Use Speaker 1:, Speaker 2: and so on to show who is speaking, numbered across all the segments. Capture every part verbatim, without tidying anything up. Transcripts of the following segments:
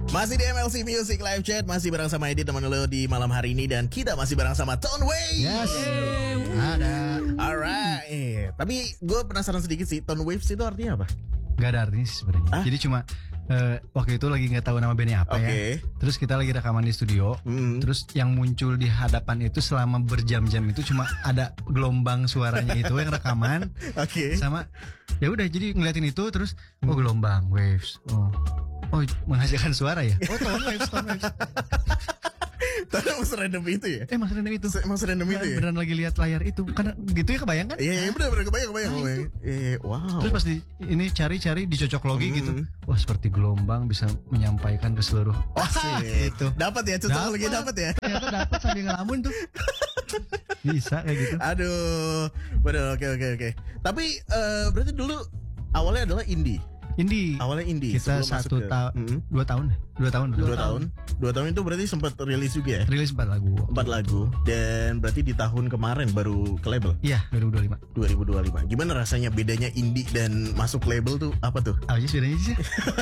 Speaker 1: Masih di M L C Music Live Chat, masih bareng sama Edi teman lo di malam hari ini, dan kita masih bareng sama Tone Waves.
Speaker 2: Yes. Ada.
Speaker 1: Alright. Tapi gue penasaran sedikit sih, Tone Waves itu artinya apa?
Speaker 2: Gak ada artinya sih sebenarnya.
Speaker 1: Ah?
Speaker 2: Jadi cuma uh, waktu itu lagi nggak tahu nama bandnya apa
Speaker 1: Okay.
Speaker 2: ya. Terus kita lagi rekaman di studio.
Speaker 1: Mm.
Speaker 2: Terus yang muncul di hadapan itu selama berjam-jam itu cuma ada gelombang suaranya itu yang rekaman.
Speaker 1: Oke. Okay.
Speaker 2: Sama ya udah, jadi ngeliatin itu terus oh gelombang waves. Oh. Oh, menghasilkan suara ya? Oh, tone waves, tone waves.
Speaker 1: Tapi emang serandom itu ya?
Speaker 2: Eh, mas random itu.
Speaker 1: Emang serandom itu ya?
Speaker 2: Beneran lagi lihat layar itu. Karena gitu ya, kebayang kan?
Speaker 1: Iya, iya bener-bener kebayang, kebayang,
Speaker 2: Nah,
Speaker 1: kebayang. Iya, wow.
Speaker 2: Terus pas di ini cari-cari dicocok logi
Speaker 1: Hmm.
Speaker 2: gitu. Wah, seperti gelombang bisa menyampaikan ke seluruh.
Speaker 1: Wah,
Speaker 2: gitu.
Speaker 1: Dapat ya, cocok lagi dapat ya.
Speaker 2: Ternyata dapat sambil ngelamun tuh. Bisa kayak gitu.
Speaker 1: Aduh, bener, oke oke oke. Tapi eh, berarti dulu awalnya adalah indie.
Speaker 2: Indie.
Speaker 1: Awalnya indie.
Speaker 2: Kita
Speaker 1: sebelum
Speaker 2: satu
Speaker 1: masuk ke-
Speaker 2: tahun,
Speaker 1: Mm-mm.
Speaker 2: dua tahun, dua tahun,
Speaker 1: Dua tahun. Dua tahun itu berarti sempat rilis juga ya?
Speaker 2: Rilis empat lagu.
Speaker 1: Empat lagu. Dan berarti di tahun kemarin baru ke label
Speaker 2: Iya, dua ribu dua puluh lima.
Speaker 1: dua ribu dua puluh lima. Gimana rasanya bedanya indie dan masuk label tuh apa tuh?
Speaker 2: Apa sih bedanya sih?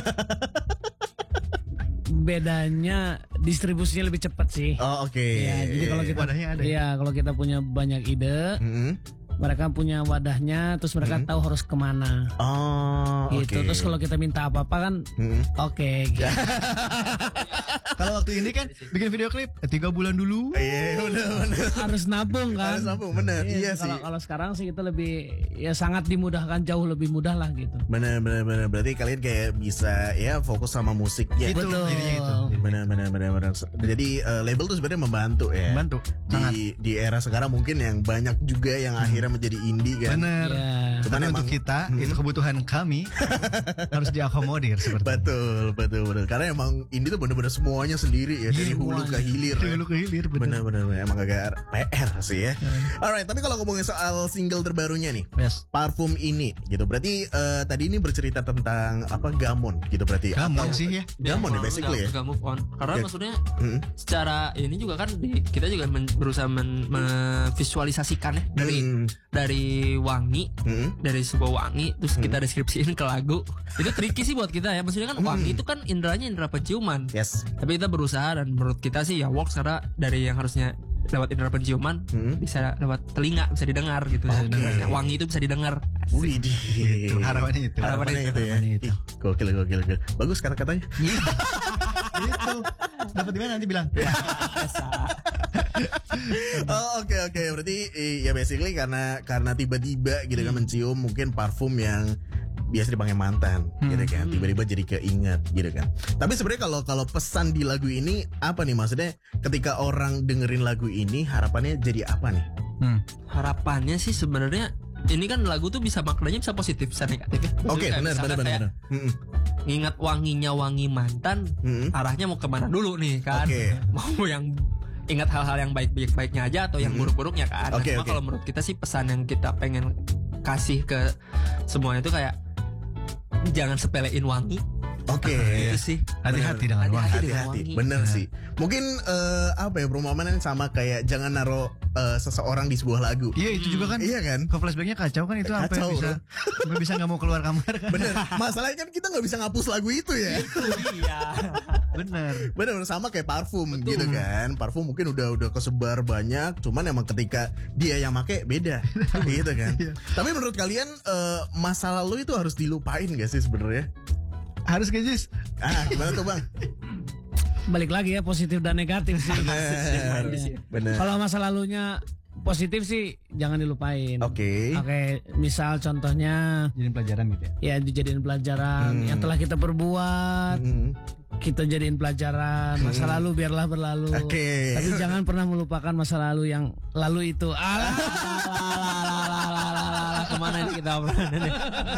Speaker 3: Bedanya distribusinya lebih cepat sih.
Speaker 1: Oh oke.
Speaker 3: Ya, jadi kalau kita
Speaker 2: Wadahnya ada ya?
Speaker 3: Iya, kalau kita punya banyak ide,
Speaker 1: Mm-mm.
Speaker 3: mereka punya wadahnya, terus mereka tahu harus kemana.
Speaker 1: Oh
Speaker 3: Gitu.
Speaker 1: oke.
Speaker 3: Terus kalau kita minta apa-apa kan,
Speaker 1: Mm-mm.
Speaker 3: oke. gitu.
Speaker 2: Kalau waktu ini kan bikin video klip eh, tiga bulan dulu.
Speaker 1: Iya bener-bener.
Speaker 3: Harus nabung kan.
Speaker 1: Harus nabung, bener. Iya sih.
Speaker 3: Kalau kalau sekarang sih kita lebih ya sangat dimudahkan, jauh lebih mudah lah gitu.
Speaker 1: Bener bener bener. Berarti kalian kayak bisa ya fokus sama musiknya.
Speaker 2: Itu
Speaker 3: Betul.
Speaker 2: jadinya itu.
Speaker 1: Bener bener bener bener. Jadi eh, label tuh sebenarnya membantu ya.
Speaker 2: Membantu, sangat.
Speaker 1: Di di era sekarang mungkin yang banyak juga yang akhirnya menjadi indie kan.
Speaker 2: Bener.
Speaker 3: Iya.
Speaker 1: Cuman
Speaker 2: Tapi
Speaker 1: emang-
Speaker 2: untuk kita
Speaker 1: Hmm.
Speaker 2: itu kebutuhan kami harus diakomodir seperti itu.
Speaker 1: Betul, betul, betul. Karena emang indie tuh bener-bener semuanya sendiri ya, dari hulu ke hilir.
Speaker 2: Dari
Speaker 1: ya.
Speaker 2: hulu ke hilir, bener.
Speaker 1: Bener-bener emang agak P R sih ya. Alright, tapi kalau ngomongin soal single terbarunya nih,
Speaker 2: Yes.
Speaker 1: Parfum ini gitu. Berarti eh, tadi ini bercerita tentang apa gamon gitu berarti.
Speaker 2: Gamon
Speaker 1: Atau-
Speaker 2: sih ya.
Speaker 1: Gamon ya basically ya.
Speaker 4: Udah move on. Karena
Speaker 1: Ya.
Speaker 4: maksudnya
Speaker 1: Mm.
Speaker 4: secara ini juga kan di- kita juga men- berusaha men- memvisualisasikan ya dari
Speaker 1: Mm.
Speaker 4: dari wangi,
Speaker 1: Mm.
Speaker 4: dari sebuah wangi terus kita deskripsiin ke lagu. Itu tricky sih buat kita ya. Maksudnya kan wangi itu kan inderanya indera penciuman.
Speaker 1: Yes.
Speaker 4: Tapi kita berusaha dan menurut kita sih ya works karena dari yang harusnya lewat indera penciuman
Speaker 1: Hmm.
Speaker 4: bisa lewat telinga, bisa didengar gitu.
Speaker 1: Oke.
Speaker 4: Nah, wangi itu bisa didengar. Asik.
Speaker 1: Wih,
Speaker 2: Itu, harapannya itu.
Speaker 1: Harapannya itu ya.
Speaker 2: Harapannya itu.
Speaker 1: Ih, gokil, gokil, gokil. Bagus kata-katanya.
Speaker 2: Itu. Dapat di mana nanti bilang?
Speaker 1: Oh oke oke, berarti eh, ya basically karena karena tiba-tiba gitu kan mencium mungkin parfum yang biasa dipakai mantan gitu kan, tiba-tiba jadi keinget gitu kan. Tapi sebenarnya kalau kalau pesan di lagu ini apa nih, maksudnya ketika orang dengerin lagu ini harapannya jadi apa nih?
Speaker 2: Hmm.
Speaker 4: Harapannya sih sebenarnya ini kan lagu tuh bisa maknanya bisa positif bisa negatif ya. Maksudnya
Speaker 1: Oke
Speaker 4: kayak
Speaker 1: benar
Speaker 4: misalkan
Speaker 1: benar benar.
Speaker 4: kayak
Speaker 1: benar. Mm-mm.
Speaker 4: ngingat wanginya wangi mantan,
Speaker 1: Mm-mm.
Speaker 4: arahnya mau kemana dulu nih kan?
Speaker 1: Oke.
Speaker 4: Mau yang ingat hal-hal yang baik-baiknya aja atau yang
Speaker 1: Mm-mm.
Speaker 4: buruk-buruknya kan? Nah,
Speaker 1: Oke,
Speaker 4: cuma
Speaker 1: oke.
Speaker 4: kalau menurut kita sih pesan yang kita pengen kasih ke semuanya itu kayak jangan sepelein wangi.
Speaker 1: Oke.
Speaker 4: Itu sih.
Speaker 2: Hati-hati dengan wangi.
Speaker 4: Hati-hati dengan
Speaker 1: Hati-hati,
Speaker 4: wangi.
Speaker 1: bener sih. Mungkin eh, apa ya perumpamaan sama kayak jangan naruh eh, seseorang di sebuah lagu.
Speaker 2: Iya, itu juga kan.
Speaker 1: Iya kan?
Speaker 2: Ke flashbacknya kacau kan itu sampai
Speaker 1: Kacau,
Speaker 2: bisa sampai bisa nggak mau keluar kamar kan.
Speaker 1: Bener. Masalahnya kan kita nggak bisa ngapus lagu itu ya.
Speaker 4: Iya.
Speaker 2: Bener.
Speaker 1: Bener sama kayak parfum gitu kan. Parfum mungkin udah udah kesebar banyak, cuman emang ketika dia yang make beda gitu kan. Tapi menurut kalian eh, masa lalu itu harus dilupain gak sih sebenarnya?
Speaker 2: Harus kayak Jis.
Speaker 1: Ah, gimana tuh bang?
Speaker 3: Balik lagi ya, positif dan negatif sih.
Speaker 1: Bener,
Speaker 3: Iya.
Speaker 1: bener.
Speaker 3: Kalau masa lalunya positif sih jangan dilupain.
Speaker 1: Oke.
Speaker 3: Oke, misal contohnya
Speaker 2: Jadi pelajaran gitu ya.
Speaker 3: ya dijadiin pelajaran yang telah kita perbuat,
Speaker 1: Hmm.
Speaker 3: kita jadiin pelajaran. Masa lalu biarlah berlalu.
Speaker 1: Oke.
Speaker 3: Tapi jangan pernah melupakan masa lalu yang lalu itu. Alah,
Speaker 4: Kemana ini kita obrolan ini?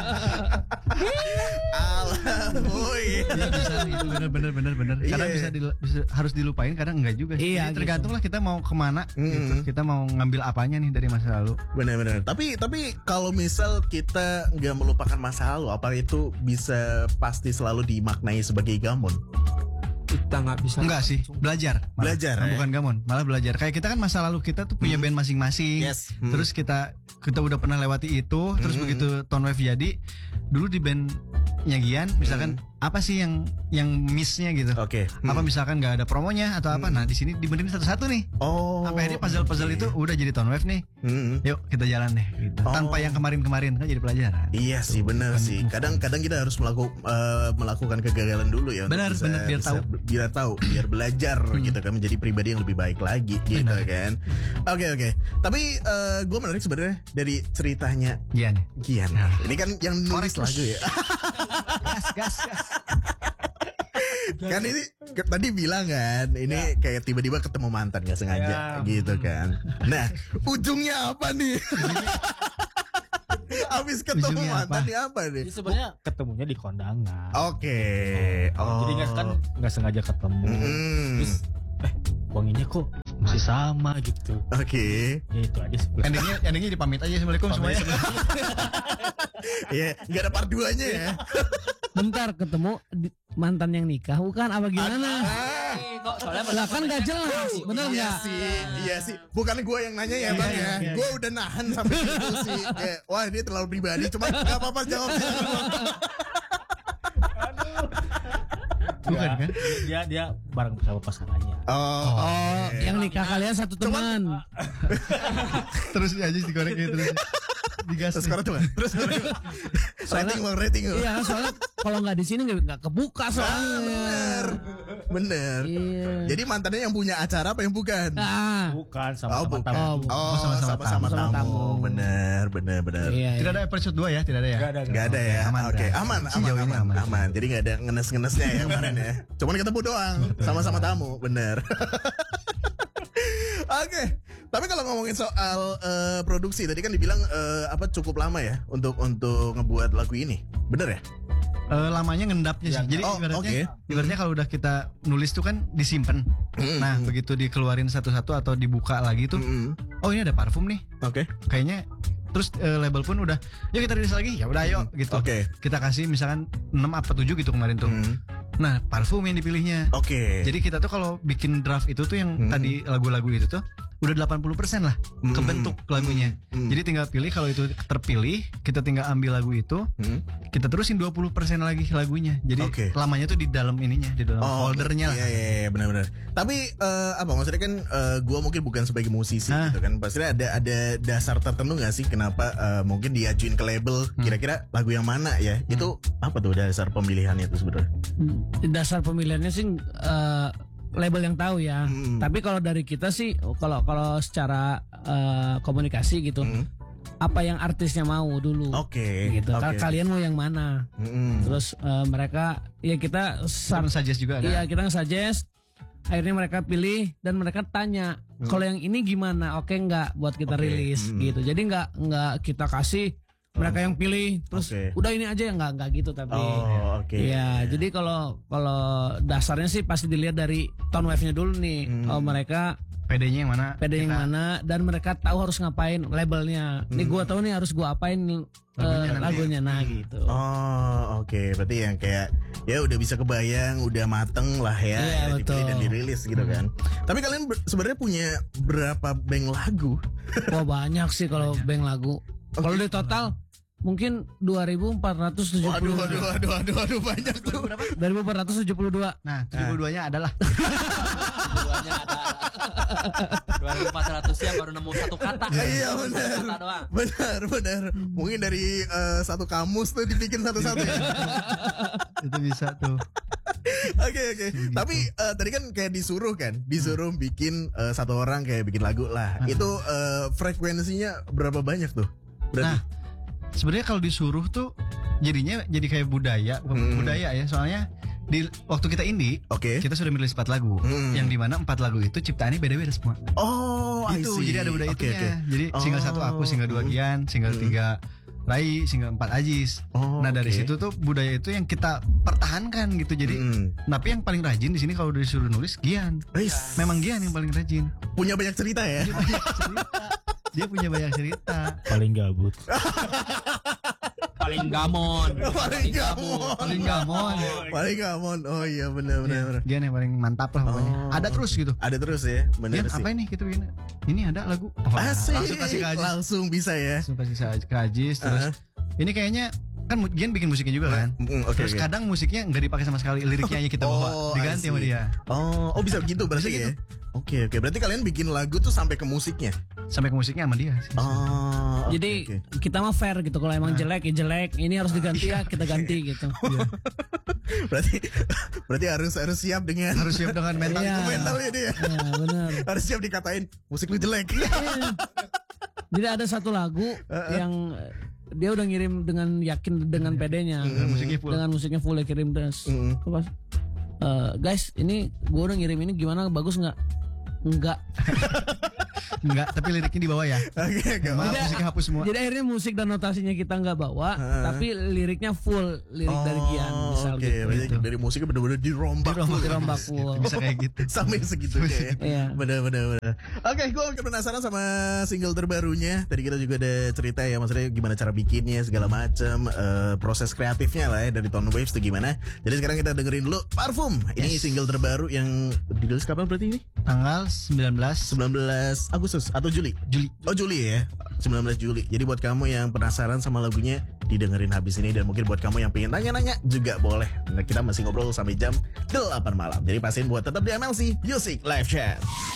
Speaker 1: Alah, boy.
Speaker 2: Iya bisa itu bener bener bener bener. Kadang
Speaker 1: Iya.
Speaker 2: bisa, dil- bisa harus dilupain, kadang enggak juga. sih.
Speaker 3: Iya,
Speaker 2: Jadi tergantung lah kita mau kemana.
Speaker 1: Hmm.
Speaker 2: Gitu. Kita mau ngambil apanya nih dari masa lalu.
Speaker 1: Benar-benar. Tapi tapi kalau misal kita nggak melupakan masa lalu, apa itu bisa pasti selalu dimaknai sebagai gamon?
Speaker 4: Kita nggak bisa.
Speaker 2: Enggak sih, belajar. Malah.
Speaker 1: Belajar,
Speaker 2: Nah,
Speaker 1: ya?
Speaker 2: bukan gamon, malah belajar. Kayak kita kan masa lalu kita tuh punya band masing-masing.
Speaker 1: Yes. Hmm.
Speaker 2: Terus kita kita udah pernah lewati itu, terus
Speaker 1: Hmm.
Speaker 2: begitu Tone Wave jadi, dulu di band nya Gian, misalkan apa sih yang yang missnya gitu?
Speaker 1: Oke.
Speaker 2: Apa misalkan nggak ada promonya atau apa? Nah di sini dibenerin satu-satu nih.
Speaker 1: Oh.
Speaker 2: Sampai akhirnya puzzle-puzzle itu udah jadi Tone Wave nih.
Speaker 1: Mm-mm.
Speaker 2: Yuk kita jalan deh. Gitu.
Speaker 1: Oh.
Speaker 2: Tanpa yang kemarin-kemarin kan jadi pelajaran.
Speaker 1: Iya sih benar sih. Kadang-kadang kita harus melaku, uh, melakukan kegagalan dulu ya. untuk
Speaker 2: Benar,
Speaker 1: bisa-
Speaker 2: benar, biar
Speaker 1: bisa-
Speaker 2: tahu.
Speaker 1: biar tahu, biar belajar gitu kan menjadi pribadi yang lebih baik lagi gitu
Speaker 2: Benar.
Speaker 1: kan. Oke oke. Tapi uh, gue menarik sebenarnya dari ceritanya
Speaker 2: Gian.
Speaker 1: Gian.
Speaker 2: Nah.
Speaker 1: Ini kan yang nulis
Speaker 2: Korek,
Speaker 1: lagu ya.
Speaker 2: Gas, gas, gas.
Speaker 1: Kan ini ke- tadi bilang kan ini kayak tiba-tiba ketemu mantan gak sengaja
Speaker 3: Ya.
Speaker 1: gitu kan. Nah ujungnya apa nih? Abis ketemu
Speaker 2: Ujungnya
Speaker 1: mantan
Speaker 2: apa?
Speaker 1: nih apa nih?
Speaker 5: Jadi sebenarnya ketemunya di kondangan.
Speaker 1: Oke. Oh.
Speaker 5: Jadi nggak kan nggak sengaja ketemu.
Speaker 1: Mm.
Speaker 5: Terus eh wanginya kok masih sama gitu.
Speaker 1: Oke.
Speaker 5: Ya itu aja sih.
Speaker 2: Endingnya, endingnya dipamit aja. Assalamualaikum semuanya.
Speaker 1: Iya, nggak ada part duanya ya.
Speaker 3: Bentar ketemu di- mantan yang nikah bukan apa gimana?
Speaker 4: Eh, kok soalnya
Speaker 3: Lah kan gak jelas, bener
Speaker 1: Iya
Speaker 3: nggak?
Speaker 1: sih, iya sih. Bukan gue yang nanya ya bang ya. Gue udah nahan sampai situ sih. Kayak, wah ini terlalu pribadi. Cuma nggak apa-apa jawabnya.
Speaker 2: Bukan kan?
Speaker 5: Dia dia bareng sama pasangannya.
Speaker 1: Oh,
Speaker 3: Oh,
Speaker 1: oke.
Speaker 3: yang nikah kalian satu teman.
Speaker 2: Terus aja dikorek gitu terus. Digas.
Speaker 1: Terus sekarang coba. Terus sekarang. Rating bang, rating bang.
Speaker 3: Iya kan soalnya kalau nggak di sini nggak nggak kebuka
Speaker 1: Ah,
Speaker 3: soalnya.
Speaker 1: bener, bener.
Speaker 3: Iya.
Speaker 1: Jadi mantannya yang punya acara apa yang bukan?
Speaker 3: Ah,
Speaker 5: Bukan
Speaker 1: Oh,
Speaker 5: sama-sama
Speaker 1: bukan.
Speaker 5: tamu.
Speaker 3: Oh, bu-
Speaker 1: Oh,
Speaker 2: sama-sama
Speaker 1: sama-sama
Speaker 3: tamu.
Speaker 1: tamu.
Speaker 3: tamu.
Speaker 1: Bener, bener, bener.
Speaker 3: iya.
Speaker 2: Tidak
Speaker 3: iya.
Speaker 2: ada episode dua ya, tidak ada ya.
Speaker 5: Nggak ada.
Speaker 1: Gak ada ya,
Speaker 2: Aman,
Speaker 1: oke,
Speaker 2: berarti.
Speaker 1: aman, aman,
Speaker 2: Sejauh ini
Speaker 1: aman,
Speaker 2: aman.
Speaker 1: aman. Jadi gak ada ngenes-ngenesnya ya kemarin ya. Cuman ketemu doang, sama-sama tamu, bener. Oke, tapi kalau ngomongin soal eh, produksi, tadi kan dibilang eh, apa cukup lama ya untuk untuk ngebuat lagu ini, bener ya?
Speaker 2: Eh, lamanya ngendapnya sih.
Speaker 5: Ya,
Speaker 2: Jadi
Speaker 1: oh,
Speaker 2: ibaratnya,
Speaker 1: oke.
Speaker 2: ibaratnya kalau udah kita nulis tuh kan disimpan.
Speaker 1: Mm,
Speaker 2: Nah,
Speaker 1: mm,
Speaker 2: begitu dikeluarin satu-satu atau dibuka lagi tuh,
Speaker 1: mm, mm.
Speaker 2: oh ini ada parfum nih.
Speaker 1: Oke,
Speaker 2: Kayaknya terus eh, label pun udah, yuk kita rilis lagi. Ya udah ayo gitu.
Speaker 1: oke,
Speaker 2: Kita kasih misalkan enam apa tujuh gitu kemarin tuh.
Speaker 1: Mm,
Speaker 2: Nah, parfum yang dipilihnya.
Speaker 1: oke.
Speaker 2: Jadi kita tuh kalau bikin draft itu tuh yang
Speaker 1: Hmm.
Speaker 2: tadi lagu-lagu itu tuh udah delapan puluh persen lah
Speaker 1: Hmm.
Speaker 2: kebentuk lagunya.
Speaker 1: Hmm.
Speaker 2: Jadi tinggal pilih, kalau itu terpilih, kita tinggal ambil lagu itu,
Speaker 1: Mm.
Speaker 2: kita terusin dua puluh persen lagi lagunya. Jadi
Speaker 1: Oke.
Speaker 2: lamanya tuh di dalam ininya, di dalam
Speaker 1: Oh,
Speaker 2: foldernya
Speaker 1: iya,
Speaker 2: lah.
Speaker 1: iya, iya, benar-benar. Tapi eh, apa maksudnya kan eh, gua mungkin bukan sebagai musisi
Speaker 2: Hah?
Speaker 1: gitu kan. Pasti ada ada dasar tertentu nggak sih kenapa eh, mungkin diajuin ke label
Speaker 2: Hmm.
Speaker 1: kira-kira lagu yang mana ya? Itu apa tuh dasar pemilihannya itu sebenarnya?
Speaker 3: Dasar pemilihannya sih eh, label yang tahu ya.
Speaker 1: Hmm.
Speaker 3: Tapi kalau dari kita sih, kalau kalau secara eh, komunikasi gitu,
Speaker 1: Hmm.
Speaker 3: apa yang artisnya mau dulu.
Speaker 1: Oke.
Speaker 3: Gitu.
Speaker 1: oke.
Speaker 3: Ka- Kalian mau yang mana?
Speaker 1: Mm-mm.
Speaker 3: Terus eh, mereka, ya kita sar-
Speaker 2: Sama suggest juga ada.
Speaker 3: iya kita nge-suggest. Akhirnya mereka pilih dan mereka tanya, kalau yang ini gimana? Oke nggak buat kita
Speaker 1: Hmm. Oke,
Speaker 3: rilis
Speaker 1: hmm.
Speaker 3: gitu. Jadi nggak nggak kita kasih mereka yang pilih terus
Speaker 1: Oke.
Speaker 3: udah ini aja ya nggak nggak gitu tapi.
Speaker 1: Oh, oke.
Speaker 3: Iya, jadi kalau kalau dasarnya sih pasti dilihat dari tone wave-nya dulu nih.
Speaker 1: Hmm.
Speaker 3: Oh, mereka
Speaker 2: P D-nya yang mana?
Speaker 3: pede yang
Speaker 2: Kita-
Speaker 3: mana dan mereka tahu harus ngapain labelnya. Nih gua tahu nih harus gua apain nih eh,
Speaker 2: Lagunya nanti.
Speaker 3: lagunya nah gitu.
Speaker 1: Oh, oke. Berarti yang kayak ya udah bisa kebayang, udah mateng lah ya,
Speaker 3: Iya,
Speaker 1: ya, dipilih
Speaker 3: betul.
Speaker 1: dan dirilis gitu kan. Tapi kalian ber- sebenarnya punya berapa bank lagu?
Speaker 3: Wah, banyak sih kalau bank lagu. Kalau di total mungkin dua ribu empat ratus tujuh
Speaker 1: Waduh,
Speaker 3: puluh.
Speaker 1: waduh, waduh, waduh, waduh, banyak tuh.
Speaker 3: dua ribu empat ratus tujuh puluh dua.
Speaker 2: Nah, tujuh puluh dua-nya adalah.
Speaker 4: Keduanya ada dua ribu empat ratus ya baru nemu satu kata.
Speaker 1: Iya,
Speaker 4: Satu
Speaker 1: benar.
Speaker 4: kata doang.
Speaker 1: Benar, benar. Mungkin dari eh, satu kamus tuh dibikin satu-satu ya.
Speaker 2: Itu bisa tuh.
Speaker 1: Oke, oke. Tapi eh, tadi kan kayak disuruh kan, disuruh bikin eh, satu orang kayak bikin lagu lah. Itu eh, frekuensinya berapa banyak tuh? Berarti.
Speaker 2: Nah, sebenarnya kalau disuruh tuh jadinya jadi kayak budaya, bukan
Speaker 1: Hmm.
Speaker 2: budaya ya. Soalnya di waktu kita indie,
Speaker 1: Oke.
Speaker 2: kita sudah merilis empat lagu,
Speaker 1: Hmm.
Speaker 2: yang dimana empat lagu itu ciptaannya beda-beda semua.
Speaker 1: Oh, I
Speaker 2: Itu
Speaker 1: see.
Speaker 2: jadi ada budaya
Speaker 1: Oke,
Speaker 2: itunya.
Speaker 1: oke.
Speaker 2: Jadi single satu aku, single dua
Speaker 1: Hmm.
Speaker 2: Gian, single
Speaker 1: Hmm.
Speaker 2: tiga Rai, single empat Ajis.
Speaker 1: Oh,
Speaker 2: Nah dari
Speaker 1: oke.
Speaker 2: situ tuh budaya itu yang kita pertahankan gitu. Jadi,
Speaker 1: Hmm.
Speaker 2: tapi yang paling rajin di sini kalau disuruh nulis Gian.
Speaker 1: Wis.
Speaker 2: Memang Gian yang paling rajin.
Speaker 1: Punya banyak cerita ya.
Speaker 2: Dia punya cerita. Dia punya banyak cerita.
Speaker 5: Paling gabut.
Speaker 4: Paling gamon.
Speaker 1: Paling gamon.
Speaker 2: Paling gamon.
Speaker 1: Paling gamon. Oh iya, benar, benar, benar.
Speaker 2: Gian yang paling mantap lah pokoknya.
Speaker 1: Oh.
Speaker 2: Ada terus gitu.
Speaker 1: Ada terus ya, benar
Speaker 2: Gian
Speaker 1: sih.
Speaker 2: apa ini gitu ini? Ini ada lagu. Oh,
Speaker 1: Asik.
Speaker 2: langsung kasih ke Ajis.
Speaker 1: Langsung bisa ya.
Speaker 2: Langsung kasih ke Ajis terus.
Speaker 1: Uh-huh.
Speaker 2: Ini kayaknya kan Gian bikin musiknya juga kan.
Speaker 1: Mm, oke,
Speaker 2: Terus
Speaker 1: oke.
Speaker 2: kadang musiknya nggak dipakai sama sekali, liriknya aja kita bawa,
Speaker 1: Oh,
Speaker 2: diganti
Speaker 1: I
Speaker 2: sama
Speaker 1: see.
Speaker 2: dia.
Speaker 1: Oh, oh bisa begitu berarti ya. Oke, oke. Berarti kalian bikin lagu tuh sampai ke musiknya.
Speaker 2: Sampai ke musiknya sama dia sih.
Speaker 1: Oh, oke,
Speaker 3: Jadi
Speaker 1: oke.
Speaker 3: kita mah fair gitu. Kalau emang jelek ya jelek, ini harus diganti ya kita ganti gitu.
Speaker 1: berarti berarti harus harus siap dengan
Speaker 2: Harus siap dengan mental.
Speaker 3: Iya.
Speaker 1: mentalnya dia.
Speaker 3: Ya benar.
Speaker 1: Harus siap dikatain musik lu jelek.
Speaker 3: Jadi ada satu lagu yang eh, dia udah ngirim dengan yakin dengan pedenya,
Speaker 2: Dengan musiknya full.
Speaker 3: dengan musiknya full dia kirim terus.
Speaker 1: Mm.
Speaker 3: Pas, eh, guys, ini gua udah ngirim ini gimana, bagus nggak? Enggak.
Speaker 2: Enggak, tapi liriknya di bawah ya.
Speaker 1: Oke, oke.
Speaker 2: Maaf,
Speaker 3: Jadi-
Speaker 2: musiknya hapus semua.
Speaker 3: Jadi akhirnya musik dan notasinya kita nggak bawa,
Speaker 1: Heeh.
Speaker 3: tapi liriknya full lirik dari Gian misal
Speaker 1: oke,
Speaker 3: gitu.
Speaker 1: berarti dari musiknya bener-bener dirombak.
Speaker 3: Dirombak, dirombak full.
Speaker 2: Bisa kayak gitu.
Speaker 1: Sampai segitunya ya.
Speaker 3: Iya.
Speaker 1: Bener bener bener. Oke, gue makin penasaran sama single terbarunya. Tadi kita juga ada cerita ya, maksudnya gimana cara bikinnya segala macam, eh, proses kreatifnya lah ya dari Tone Waves itu gimana. Jadi sekarang kita dengerin dulu Parfum. Ini
Speaker 2: Yes.
Speaker 1: single terbaru yang dirilis kapan berarti ini?
Speaker 2: Tanggal sembilan belas
Speaker 1: sembilan belas Agustus atau Juli?
Speaker 2: Juli.
Speaker 1: Oh Juli ya, sembilan belas Juli. Jadi buat kamu yang penasaran sama lagunya, didengerin habis ini. Dan mungkin buat kamu yang pengen tanya-nanya juga boleh. Nah, kita masih ngobrol sampai jam delapan malam. Jadi pastiin buat tetap di M L C Music Live Chat.